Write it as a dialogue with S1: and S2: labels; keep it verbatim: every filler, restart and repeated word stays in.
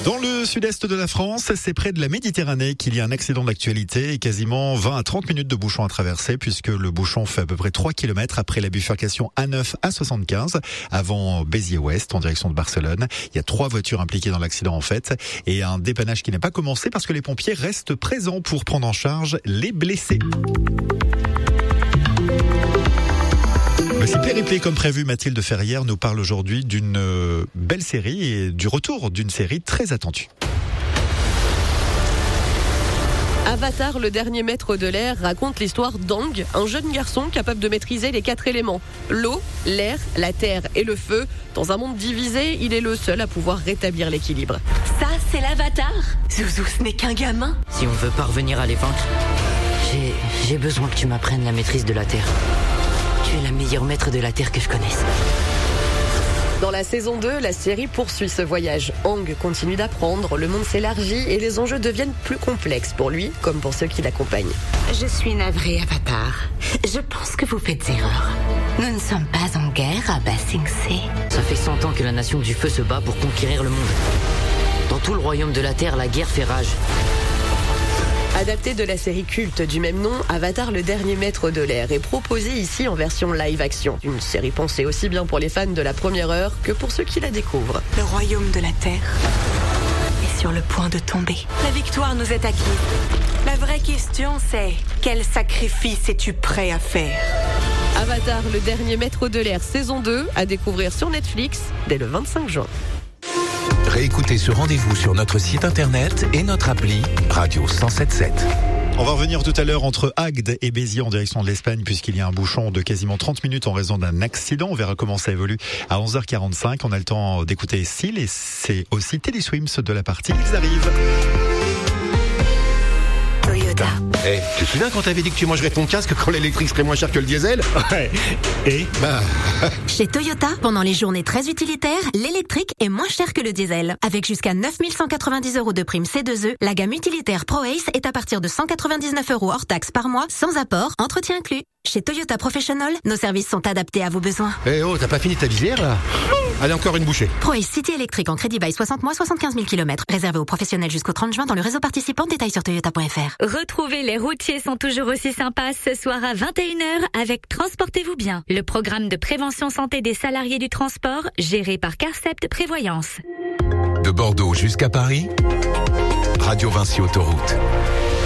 S1: Dans le sud-est de la France, c'est près de la Méditerranée qu'il y a un accident d'actualité et quasiment vingt à trente minutes de bouchon à traverser puisque le bouchon fait à peu près trois kilomètres après la bifurcation A neuf A soixante-quinze avant Béziers-Ouest en direction de Barcelone. Il y a trois voitures impliquées dans l'accident en fait et un dépannage qui n'a pas commencé parce que les pompiers restent présents pour prendre en charge les blessés. C'est périplé comme prévu. Mathilde Ferrière nous parle aujourd'hui d'une belle série et du retour d'une série très attendue.
S2: Avatar, le dernier maître de l'air, raconte l'histoire d'Aang, un jeune garçon capable de maîtriser les quatre éléments. L'eau, l'air, la terre et le feu. Dans un monde divisé, il est le seul à pouvoir rétablir l'équilibre.
S3: Ça, c'est l'Avatar. Zouzou, ce n'est qu'un gamin.
S4: Si on veut parvenir à les vaincre, j'ai, j'ai besoin que tu m'apprennes la maîtrise de la terre. Tu es la meilleure maître de la terre que je connaisse.
S2: Dans la saison deux, la série poursuit ce voyage. Aang continue d'apprendre, le monde s'élargit et les enjeux deviennent plus complexes pour lui, comme pour ceux qui l'accompagnent.
S3: Je suis navrée, Avatar. Je pense que vous faites erreur. Nous ne sommes pas en guerre à Ba Sing Se.
S4: Ça fait cent ans que la nation du feu se bat pour conquérir le monde. Dans tout le royaume de la terre, la guerre fait rage.
S2: Adapté de la série culte du même nom, Avatar, le dernier maître de l'air, est proposé ici en version live-action. Une série pensée aussi bien pour les fans de la première heure que pour ceux qui la découvrent.
S3: Le royaume de la terre est sur le point de tomber. La victoire nous est acquise. La vraie question, c'est quel sacrifice es-tu prêt à faire ?
S2: Avatar, le dernier maître de l'air, saison deux, à découvrir sur Netflix dès le vingt-cinq juin.
S5: Réécoutez ce rendez-vous sur notre site internet et notre appli Radio cent sept sept.
S1: On va revenir tout à l'heure entre Agde et Béziers en direction de l'Espagne puisqu'il y a un bouchon de quasiment trente minutes en raison d'un accident. On verra comment ça évolue à onze heures quarante-cinq. On a le temps d'écouter Seal et c'est aussi Teddy Swims de la partie. Ils arrivent.
S3: Toyota.
S6: Eh, hey, tu te souviens quand t'avais dit que tu mangerais ton casque quand l'électrique serait moins cher que le diesel ?
S7: Ouais. Et
S6: Bah...
S8: Chez Toyota, pendant les journées très utilitaires, l'électrique est moins cher que le diesel. Avec jusqu'à neuf mille cent quatre-vingt-dix euros de prime C deux E, la gamme utilitaire ProAce est à partir de cent quatre-vingt-dix-neuf euros hors taxe par mois, sans apport, entretien inclus. Chez Toyota Professional, nos services sont adaptés à vos besoins.
S6: Eh hey, oh, t'as pas fini ta visière là ? Allez, encore une bouchée.
S8: ProAce City électrique en crédit bail soixante mois, soixante-quinze mille kilomètres. Réservé aux professionnels jusqu'au trente juin dans le réseau participant. Détails sur toyota point f r.
S9: Retrouvez Les Routiers sont toujours aussi sympas ce soir à vingt et une heures avec Transportez-vous bien, le programme de prévention santé des salariés du transport géré par Carcept Prévoyance.
S5: De Bordeaux jusqu'à Paris, Radio Vinci Autoroute.